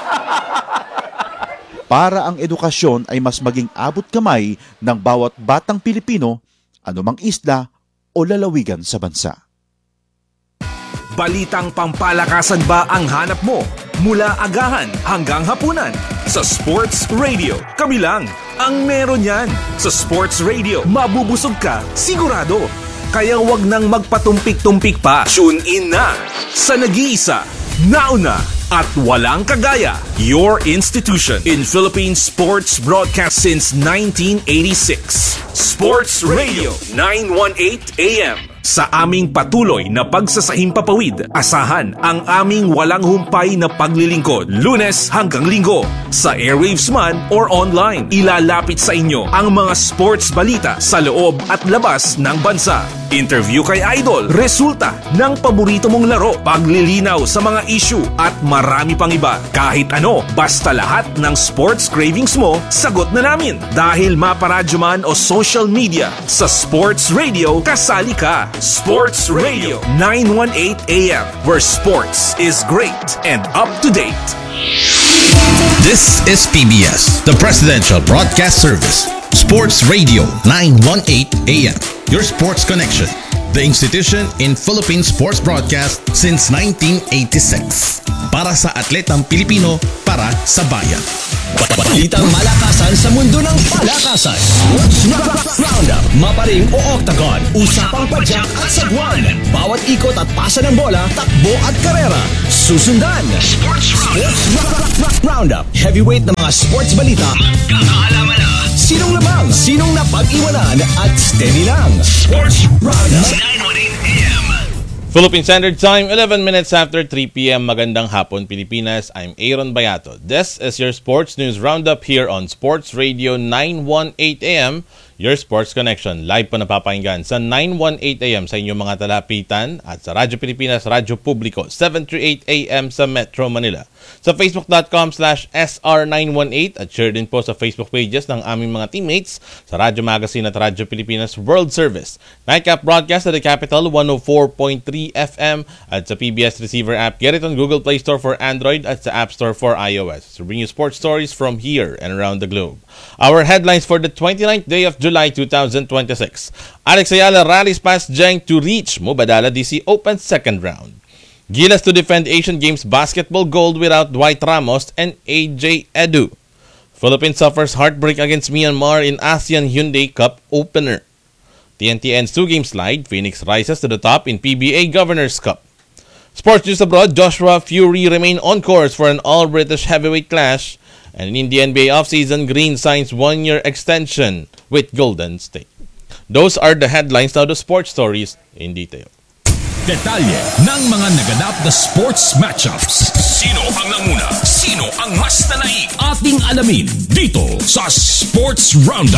Para ang edukasyon ay mas maging abot kamay ng bawat batang Pilipino, anumang isla o lalawigan sa bansa. Balitang pampalakasan ba ang hanap mo? Mula agahan hanggang hapunan. Sa Sports Radio, kami lang ang meron yan. Sa Sports Radio, mabubusog ka, sigurado. Kaya wag nang magpatumpik-tumpik pa. Tune in na sa nag-iisa, nauna at walang kagaya. Your institution in Philippine sports broadcast since 1986. Sports Radio 918 AM. Sa aming patuloy na pagsasahimpapawid, asahan ang aming walang humpay na paglilingkod, Lunes hanggang Linggo. Sa airwaves man or online, ilalapit sa inyo ang mga sports balita sa loob at labas ng bansa. interview kay Idol, resulta ng paborito mong laro, paglilinaw sa mga issue at marami pang iba. Kahit ano, basta lahat ng sports cravings mo, sagot na namin. Dahil maparadyo man o social media, sa Sports Radio, kasali ka. Sports Radio 918 AM, where sports is great and up to date. This is PBS, the Presidential Broadcast Service. Sports Radio 918 AM, your sports connection. The institution in Philippine sports broadcast since 1986. Para sa atletang Pilipino, para sa bayan. Balitang malakasan sa mundo ng palakasan. Sports Roundup, maparing o octagon, usapang padyak at sagwan. Bawat ikot at pasa ng bola, takbo at karera. Susundan. Sports Roundup, heavyweight na mga sports balita. Magkakaalaman na. Sinong lamang, sinong napag-iwanan at steady lang. Sports Roundup. 918 AM. Philippine Standard Time, 11 minutes after 3 p.m. Magandang hapon, Pilipinas. I'm Aaron Bayato. This is your sports news roundup here on Sports Radio 918 AM, your sports connection. Live po napapakinggan sa 918 AM sa inyong mga talapitan at sa Radyo Pilipinas, Radyo Publiko, 738 AM sa Metro Manila. Sa facebook.com/SR918 at share din po sa Facebook pages ng aming mga teammates sa Radyo Magazine at Radyo Pilipinas World Service. Nightcap broadcast at the Capital 104.3 FM at sa PBS Receiver app. Get it on Google Play Store for Android at sa App Store for iOS. To bring you sports stories from here and around the globe. Our headlines for the 29th day of July 2026. Alex Ayala rallies past Zheng to reach Mubadala DC Open second round. Gilas to defend Asian Games basketball gold without Dwight Ramos and AJ Edu. Philippines suffers heartbreak against Myanmar in ASEAN Hyundai Cup opener. TNT ends 2-game slide. Phoenix rises to the top in PBA Governors Cup. Sports news abroad. Joshua Fury remain on course for an all-British heavyweight clash. And in the NBA offseason, Green signs 1-year extension with Golden State. Those are the headlines. Now the sports stories in detail. Detalye ng mga naganap na sports matchups. Sino ang nanguna? Sino ang mas nanaig? Ating alamin dito sa Sports Roundup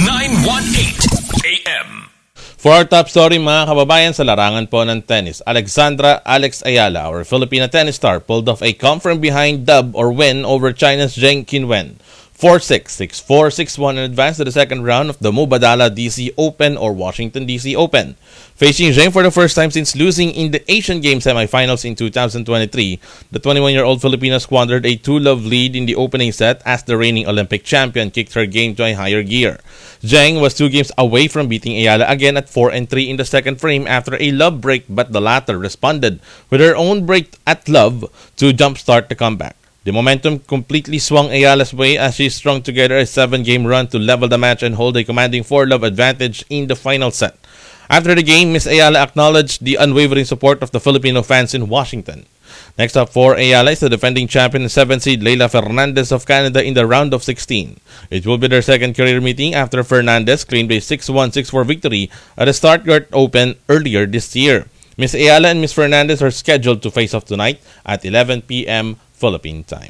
918 AM. For our top story, mga kababayan, sa larangan po ng tennis, Alexandra Alex Ayala, our Filipina tennis star, pulled off a come-from-behind dub or win over China's Zheng Qinwen. 4-6, 6-4, 6-1 and advanced to the second round of the Mubadala DC Open or Washington DC Open. Facing Zheng for the first time since losing in the Asian Games semifinals in 2023, the 21-year-old Filipina squandered a 2-love lead in the opening set as the reigning Olympic champion kicked her game to a higher gear. Zheng was 2 games away from beating Ayala again at 4-3 in the second frame after a love break, but the latter responded with her own break at love to jumpstart the comeback. The momentum completely swung Ayala's way as she strung together a 7-game run to level the match and hold a commanding 4-love advantage in the final set. After the game, Miss Ayala acknowledged the unwavering support of the Filipino fans in Washington. Next up for Ayala is the defending champion and 7th seed Leila Fernandez of Canada in the round of 16. It will be their second career meeting after Fernandez claimed a 6-1, 6-4 victory at the Stuttgart Open earlier this year. Miss Ayala and Miss Fernandez are scheduled to face off tonight at 11 p.m. Philippine time.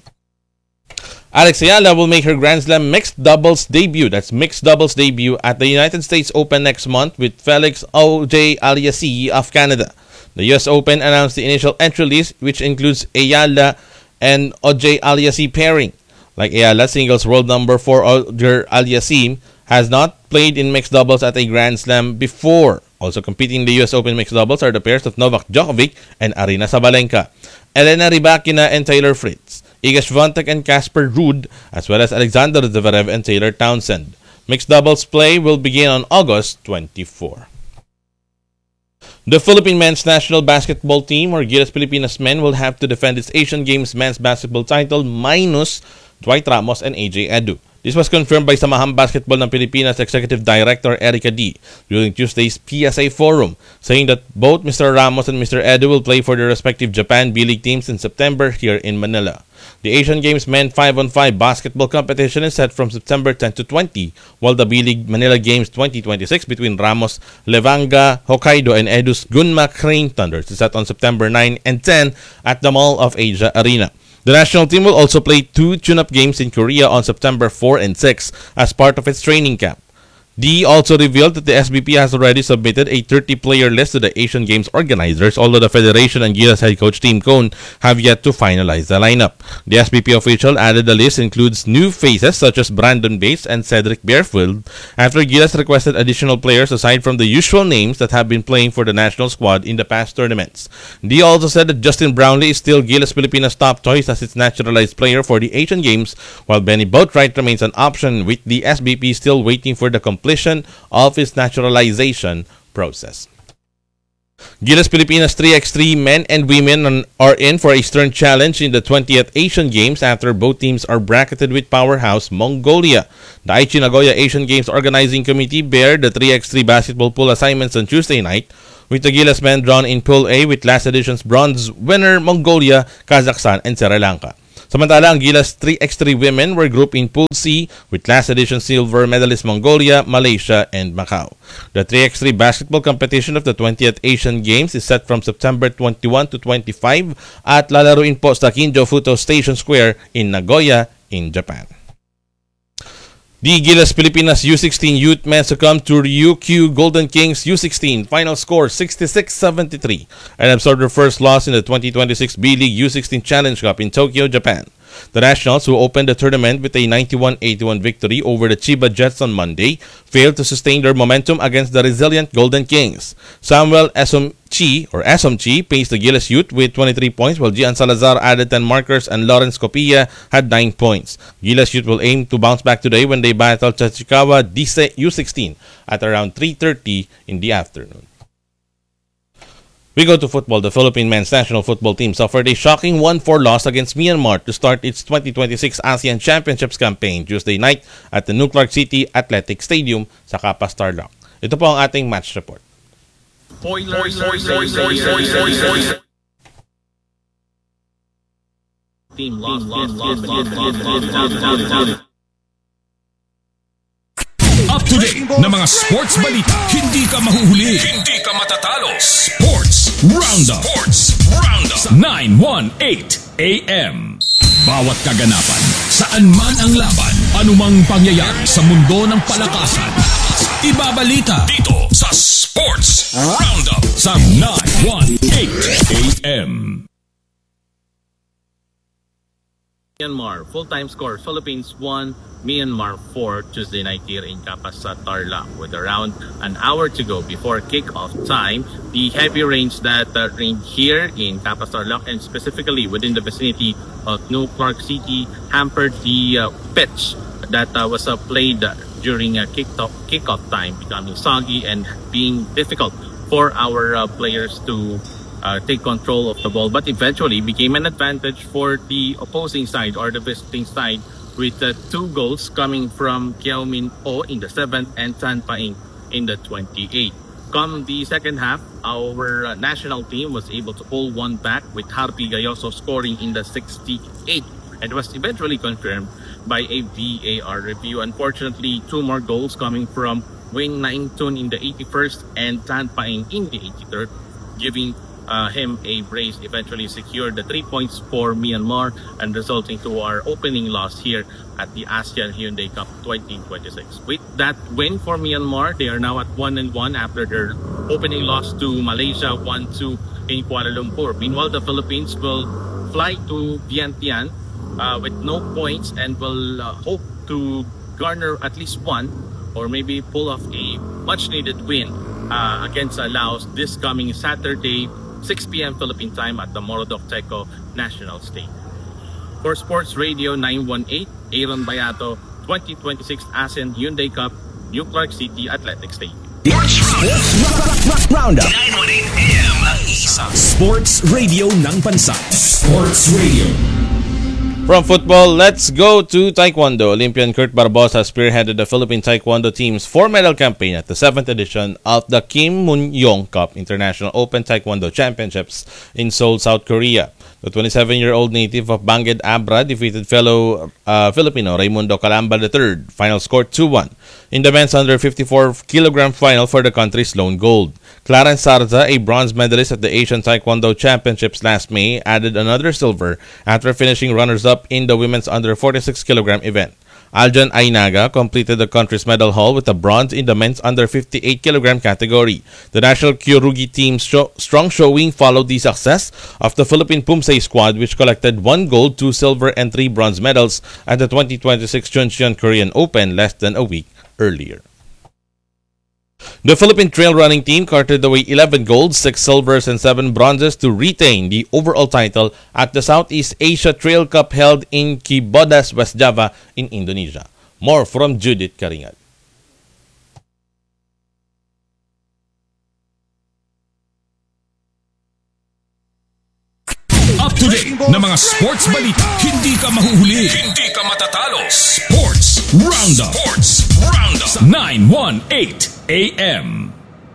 Alex Ayala will make her Grand Slam mixed doubles debut. That's mixed doubles debut at the United States Open next month with Felix Auger-Aliassime of Canada. The US Open announced the initial entry list, which includes Ayala and Auger-Aliassime pairing. Like Ayala, singles world number 4 Auger-Aliassime has not played in mixed doubles at a Grand Slam before. Also competing in the US Open mixed doubles are the pairs of Novak Djokovic and Aryna Sabalenka, Elena Rybakina and Taylor Fritz, Iga Swiatek and Casper Ruud, as well as Alexander Zverev and Taylor Townsend. Mixed doubles play will begin on August 24. The Philippine men's national basketball team, or Gilas Pilipinas men, will have to defend its Asian Games men's basketball title minus Dwight Ramos and AJ Edu. This was confirmed by Samahang Basketball ng Pilipinas Executive Director Erica D. during Tuesday's PSA Forum, saying that both Mr. Ramos and Mr. Edu will play for their respective Japan B-League teams in September here in Manila. The Asian Games men 5-on-5 basketball competition is set from September 10 to 20, while the B-League Manila Games 2026 between Ramos, Levanga, Hokkaido, and Edu's Gunma Crane Thunders is set on September 9 and 10 at the Mall of Asia Arena. The national team will also play 2 tune-up games in Korea on September 4 and 6 as part of its training camp. Dee also revealed that the SBP has already submitted a 30-player list to the Asian Games organizers, although the Federation and Gilas head coach Tim Cone have yet to finalize the lineup. The SBP official added the list includes new faces such as Brandon Bates and Cedric Bearfield, after Gilas requested additional players aside from the usual names that have been playing for the national squad in the past tournaments. Dee also said that Justin Brownlee is still Gilas Pilipinas' top choice as its naturalized player for the Asian Games, while Benny Boatwright remains an option, with the SBP still waiting for the completion of its naturalization process. Gilas Pilipinas 3x3 men and women are in for a stern challenge in the 20th Asian Games after both teams are bracketed with powerhouse Mongolia. The Aichi Nagoya Asian Games Organizing Committee bared the 3x3 basketball pool assignments on Tuesday night, with the Gilas men drawn in Pool A with last edition's bronze winner Mongolia, Kazakhstan, and Sri Lanka. Samantala, ang Gilas 3x3 women were grouped in Pool C with last edition silver medalist Mongolia, Malaysia, and Macau. The 3x3 basketball competition of the 20th Asian Games is set from September 21 to 25 at lalaruin po sa Kinjo Futo Station Square in Nagoya, in Japan. The Gilas Pilipinas U16 youth men succumbed to Ryukyu Golden Kings U16. Final score 66-73 and absorbed their first loss in the 2026 B-League U16 Challenge Cup in Tokyo, Japan. The Nationals, who opened the tournament with a 91-81 victory over the Chiba Jets on Monday, failed to sustain their momentum against the resilient Golden Kings. Samuel Esomchi paced the Gilas youth with 23 points, while Gian Salazar added 10 markers and Lawrence Copilla had 9 points. Gilas youth will aim to bounce back today when they battle Chachikawa Dise U16 at around 3:30 in the afternoon. We go to football. The Philippine men's national football team suffered a shocking 1-4 loss against Myanmar to start its 2026 ASEAN Championships campaign Tuesday night at the New Clark City Athletic Stadium sa Kapas Tarlac. Ito po ang ating match report. Team lost. Up to date na mga sports balita. Hindi ka mahuhuli. Hindi ka matatalo. Sports Roundup. 918 AM. Bawat kaganapan, saan man ang laban, anumang pangyayari sa mundo ng palakasan. Ibabalita dito sa Sports Roundup sa 918 AM. Myanmar, full-time score, Philippines 1, Myanmar 4, Tuesday night here in Kapas sa Tarlac. With around an hour to go before kick-off time, the heavy rains that rained here in Kapas Tarlac and specifically within the vicinity of New Clark City hampered the pitch that was played during kick-off time, becoming soggy and being difficult for our players to take control of the ball, but eventually became an advantage for the opposing side or the visiting side, with 2 goals coming from Kiao Min Oh in the 7th and Tan Paing in the 28th. Come the second half, our national team was able to pull one back with Harpy Gayoso scoring in the 68th and was eventually confirmed by a VAR review. Unfortunately, 2 more goals coming from Wayne Naington in the 81st and Tan Paing in the 83rd, giving him a brace, eventually secured the 3 points for Myanmar and resulting to our opening loss here at the ASEAN Hyundai Cup 2026. With that win for Myanmar, they are now at 1-1 after their opening loss to Malaysia 1-2 in Kuala Lumpur. Meanwhile, the Philippines will fly to Vientiane with no points and will hope to garner at least one or maybe pull off a much-needed win against Laos this coming Saturday, 6 p.m. Philippine time at the Morodok Teco National Stadium. For Sports Radio 918, Aaron Bayato, 2026 ASEAN Hyundai Cup, New Clark City Athletic Stadium. Roundup. 918 AM. Sports Radio ng Bansa. Sports Radio. From football, let's go to Taekwondo. Olympian Kurt Barbosa spearheaded the Philippine Taekwondo team's 4-medal campaign at the 7th edition of the Kim Moon-yong Cup International Open Taekwondo Championships in Seoul, South Korea. The 27-year-old native of Bangged Abra defeated fellow Filipino Raimundo Calamba III. Final score 2-1 in the men's under 54-kilogram final for the country's lone gold. Clarence Sarza, a bronze medalist at the Asian Taekwondo Championships last May, added another silver after finishing runners-up in the women's under 46-kilogram event. Aljan Ainaga completed the country's medal haul with a bronze in the men's under 58 kg category. The national Kyorugi team's strong showing followed the success of the Philippine Pumsay squad, which collected 1 gold, 2 silver, and 3 bronze medals at the 2026 Chuncheon Korean Open less than a week earlier. The Philippine trail running team carted away 11 golds, 6 silvers, and 7 bronzes to retain the overall title at the Southeast Asia Trail Cup held in Kibodas, West Java in Indonesia. More from Judith Karingat. Up to date na mga sports balita. Hindi ka mahuhuli. Hindi ka matatalo. Sports Roundup. Sports Roundup. 918 AM.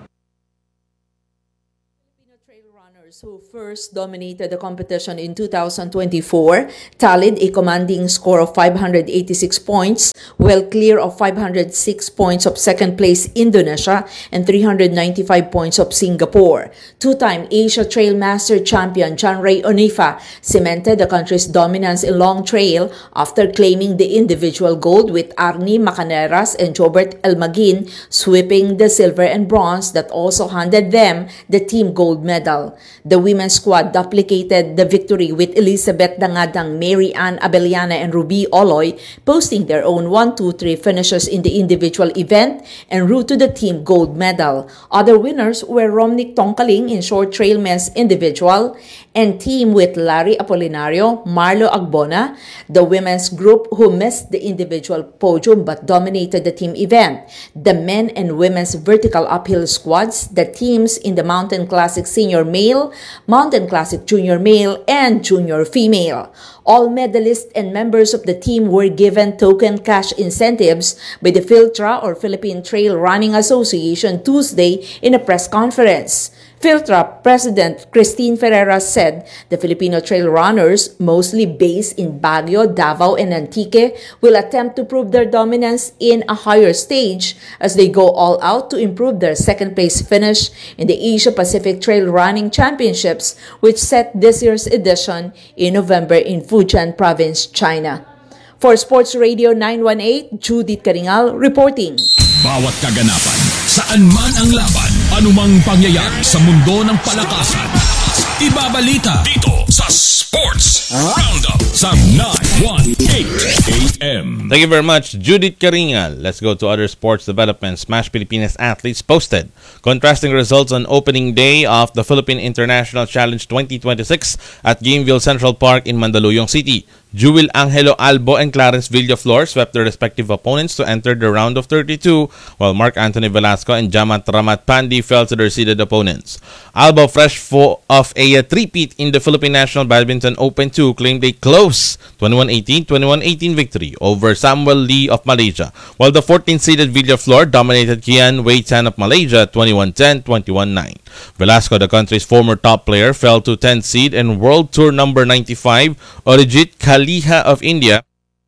Who first dominated the competition in 2024 tallied a commanding score of 586 points, well clear of 506 points of second place Indonesia and 395 points of Singapore. Two-time Asia Trail Master champion John Ray Onifa cemented the country's dominance in long trail after claiming the individual gold, with Arnie Macaneras and Jobert Elmagin sweeping the silver and bronze that also handed them the team gold medal. The women's squad duplicated the victory with Elizabeth Dangadang, Mary Ann Abellana, and Ruby Oloy posting their own 1-2-3 finishes in the individual event en route to the team gold medal. Other winners were Romnick Tongkaling in short trail men's individual and team with Larry Apolinario, Marlo Agbona, the women's group who missed the individual podium but dominated the team event, the men and women's vertical uphill squads, the teams in the Mountain Classic Senior Male, Mountain Classic Junior Male, and Junior Female. All medalists and members of the team were given token cash incentives by the Philtra or Philippine Trail Running Association Tuesday in a press conference. Philtra President Christine Ferreira said the Filipino trail runners, mostly based in Baguio, Davao, and Antique, will attempt to prove their dominance in a higher stage as they go all out to improve their second-place finish in the Asia-Pacific Trail Running Championships, which set this year's edition in November in Fujian Province, China. For Sports Radio 918, Judith Karingal reporting. Bawat kaganapan, saan man ang laban, anumang pangyayari sa mundo ng palakasan, ibabalita dito sa Sports Roundup sa 918 AM. Thank you very much, Judith Karingal. Let's go to other sports developments. Smash Pilipinas athletes posted contrasting results on opening day of the Philippine International Challenge 2026 at Gameville Central Park in Mandaluyong City. Jewel Angelo Albo and Clarence Villaflor swept their respective opponents to enter the round of 32, while Mark Anthony Velasco and Jamat Ramat Pandi fell to their seeded opponents. Albo, fresh of a three-peat in the Philippine National Badminton Open 2, claimed a close 21-18, 21-18 victory over Samuel Lee of Malaysia, while the 14th-seeded Villaflor dominated Kian Wei Tan of Malaysia 21-10, 21-9. Velasco, the country's former top player, fell to 10th seed and World Tour number 95, Arijit Kaliha of India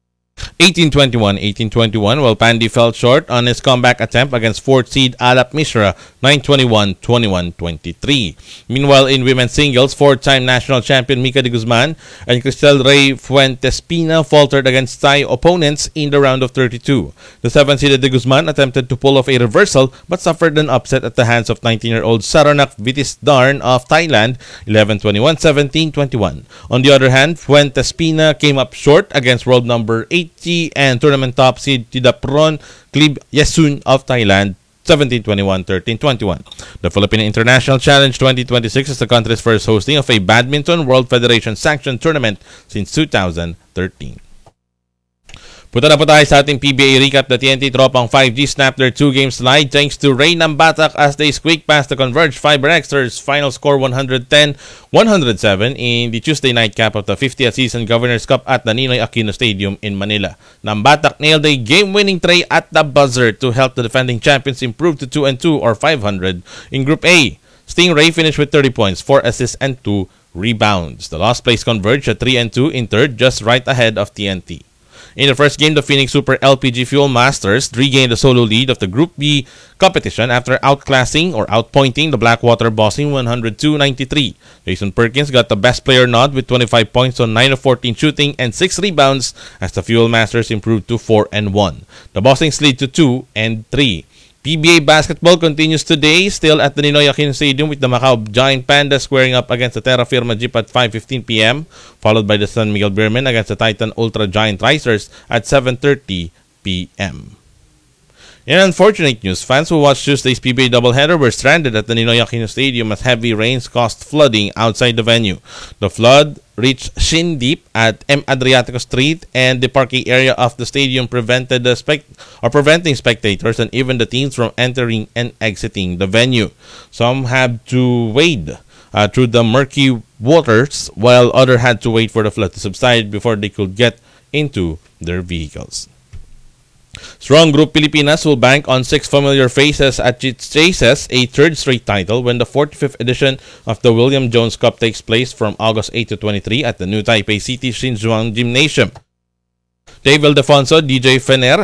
18-21, 18-21, while Pandi fell short on his comeback attempt against 4th seed Alap Mishra 9-21, 21-23. Meanwhile, in women's singles, 4-time national champion Mika de Guzman and Cristel Rey Fuentespina faltered against Thai opponents in the round of 32. The 7th-seeded de Guzman attempted to pull off a reversal but suffered an upset at the hands of 19-year-old Saranak Vitisdarn of Thailand 11-21, 17-21. On the other hand, Fuentespina came up short against world number 80 and tournament top seed Tidapron Klib Yesun of Thailand 17-21, 13-21. The Philippine International Challenge 2026 is the country's first hosting of a Badminton World Federation sanctioned tournament since 2013. Punta na po tayo sa ating PBA recap. The TNT Tropang 5G snapped their 2-game slide thanks to Ray Nambatak as they squeaked past the Converge Fiber Xers. Final score 110-107 in the Tuesday night cap of the 50th Season Governors Cup at the Ninoy Aquino Stadium in Manila. Nambatak nailed a game-winning tray at the buzzer to help the defending champions improve to 2-2 or 500 in Group A. Stingray finished with 30 points, 4 assists and 2 rebounds. The last place Converge at 3-2 in third, just right ahead of TNT. In the first game, the Phoenix Super LPG Fuel Masters regained the solo lead of the Group B competition after outclassing or outpointing the Blackwater Bossing 102-93. Jason Perkins got the best player nod with 25 points on 9 of 14 shooting and 6 rebounds as the Fuel Masters improved to 4-1. The Bossings lead to 2-3. PBA basketball continues today, still at the Ninoy Aquino Stadium, with the Macau Giant Panda squaring up against the Terra Firma Jeep at 5:15 p.m., followed by the San Miguel Beermen against the Titan Ultra Giant Risers at 7:30 p.m. In unfortunate news, fans who watched Tuesday's PBA doubleheader were stranded at the Ninoy Aquino Stadium as heavy rains caused flooding outside the venue. The flood reached shin deep at M. Adriatico Street, and the parking area of the stadium preventing spectators and even the teams from entering and exiting the venue. Some had to wade through the murky waters, while others had to wait for the flood to subside before they could get into their vehicles. Strong Group Pilipinas will bank on 6 familiar faces as it chases a third straight title when the 45th edition of the William Jones Cup takes place from August 8 to 23 at the New Taipei City Xinzhuang Gymnasium. Dave Ildefonso, DJ Fener,